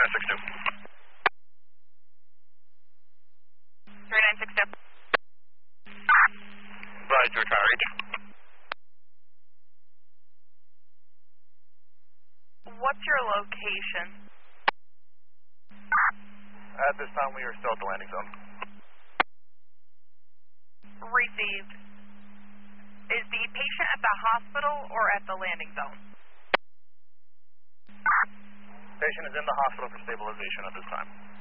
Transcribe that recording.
3962. 3962. Right, we're trying to reach. What's your location? At this time, we are still at the landing zone. Received. Is the patient at the hospital or at the landing zone? Patient is in the hospital for stabilization at this time.